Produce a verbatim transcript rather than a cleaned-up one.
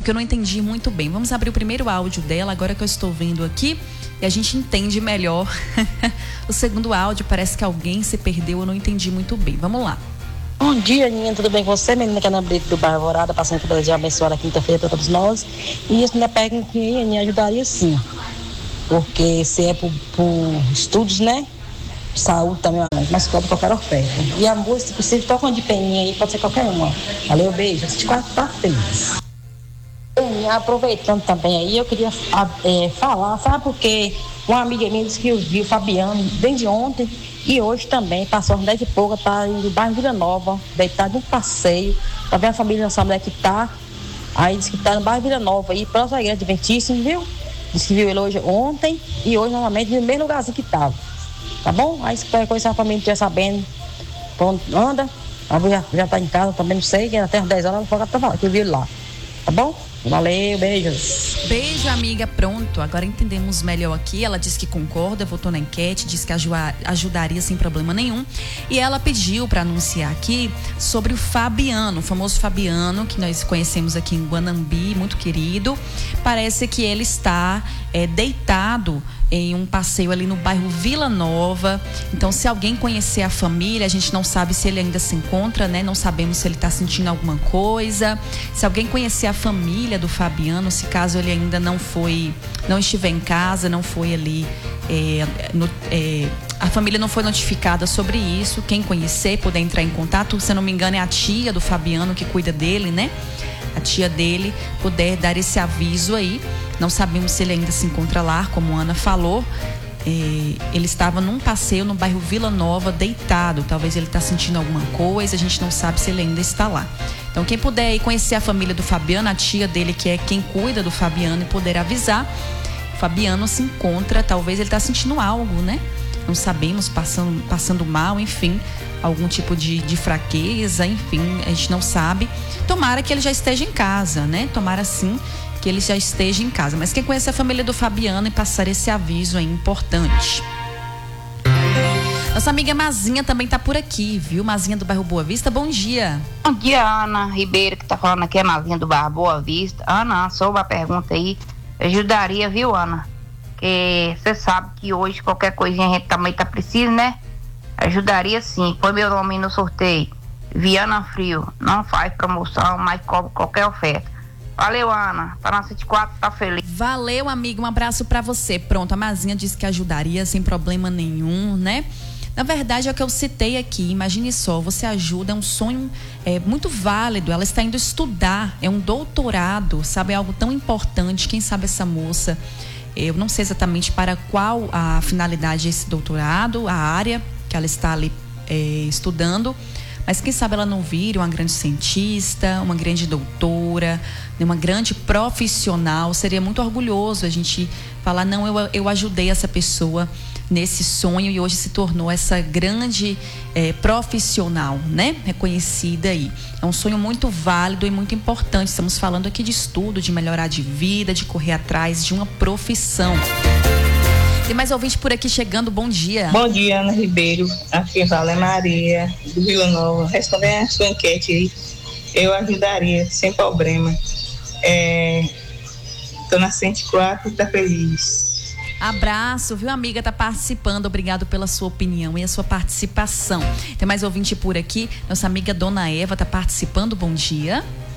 porque eu não entendi muito bem. Vamos abrir o primeiro áudio dela, agora que eu estou vendo aqui, e a gente entende melhor. O segundo áudio, parece que alguém se perdeu, eu não entendi muito bem. Vamos lá. Bom dia, Aninha, tudo bem com você? Menina que é na Brito do bairro Alvorada, passando por desejar abençoada quinta-feira para todos nós. E isso me pega que a Aninha ajudaria sim, porque se é por, por estudos, né? Saúde também, mas cobra qualquer oferta. E a música, se possível, toca uma de peninha aí, pode ser qualquer uma. Valeu, beijo. Assiste quatro, tá feliz. E aproveitando também aí, eu queria é, falar, sabe, porque uma amiga minha disse que viu o Fabiano desde ontem e hoje também, passou às dez e pouca, tá no bairro Vila Nova, deitado num passeio, tá vendo a família, não sabe onde é que tá. Aí disse que tá no bairro Vila Nova, aí próxima à igreja adventícia, viu? Disse que viu ele hoje, ontem e hoje novamente no mesmo lugarzinho que tava. Tá bom? Aí se qualquer coisa a família estiver sabendo pra onde anda, já, já tá em casa, também não sei, que até às dez horas ela falou que, que viu ele lá. Tá bom? Valeu, beijos. Beijo, amiga. Pronto, agora entendemos melhor aqui. Ela disse que concorda, votou na enquete, disse que ajudaria sem problema nenhum. E ela pediu para anunciar aqui sobre o Fabiano, o famoso Fabiano, que nós conhecemos aqui em Guanambi, muito querido. Parece que ele está é, deitado em um passeio ali no bairro Vila Nova. Então, se alguém conhecer a família, a gente não sabe se ele ainda se encontra, né? Não sabemos se ele está sentindo alguma coisa. Se alguém conhecer a família do Fabiano, se caso ele ainda não foi, não estiver em casa, não foi ali, é, no, é, a família não foi notificada sobre isso. Quem conhecer, puder entrar em contato. Se eu não me engano, é a tia do Fabiano que cuida dele, né? A tia dele puder dar esse aviso aí. Não sabemos se ele ainda se encontra lá, como a Ana falou. Eh, ele estava num passeio no bairro Vila Nova, deitado. Talvez ele está sentindo alguma coisa, a gente não sabe se ele ainda está lá. Então, quem puder aí conhecer a família do Fabiano, a tia dele, que é quem cuida do Fabiano, e poder avisar, o Fabiano se encontra, talvez ele está sentindo algo, né? Não sabemos, passando, passando mal, enfim, algum tipo de, de fraqueza, enfim, a gente não sabe. Tomara que ele já esteja em casa, né? Tomara sim que ele já esteja em casa. Mas quem conhece a família do Fabiano e passar esse aviso é importante. Nossa amiga Mazinha também tá por aqui, viu? Mazinha do bairro Boa Vista, bom dia. Bom dia, Ana Ribeiro, que tá falando aqui, é Mazinha do bairro Boa Vista. Ana, sobre a pergunta aí, ajudaria, viu, Ana? Porque você sabe que hoje qualquer coisinha a gente também tá precisando, né? Ajudaria sim. Põe meu nome no sorteio. Viana Frio. Não faz promoção, mas cobra qualquer oferta. Valeu, Ana. Tá na cento e quatro, tá feliz. Valeu, amigo. Um abraço pra você. Pronto, a Mazinha disse que ajudaria sem problema nenhum, né? Na verdade, é o que eu citei aqui. Imagine só, você ajuda, é um sonho é, muito válido. Ela está indo estudar, é um doutorado, sabe? É algo tão importante. Quem sabe essa moça, eu não sei exatamente para qual a finalidade desse doutorado, a área que ela está ali é, estudando. Mas quem sabe ela não vira uma grande cientista, uma grande doutora, uma grande profissional. Seria muito orgulhoso a gente falar, não, eu, eu ajudei essa pessoa nesse sonho e hoje se tornou essa grande é, profissional, né? Reconhecida aí. É um sonho muito válido e muito importante. Estamos falando aqui de estudo, de melhorar de vida, de correr atrás de uma profissão. Tem mais ouvinte por aqui chegando, bom dia. Bom dia, Ana Ribeiro. Aqui fala é Maria, do Vila Nova. Respondendo a sua enquete aí, eu ajudaria, sem problema. É, tô na cento e quatro, tá feliz. Abraço, viu, amiga? Tá participando. Obrigado pela sua opinião e a sua participação. Tem mais ouvinte por aqui. Nossa amiga Dona Eva tá participando. Bom dia.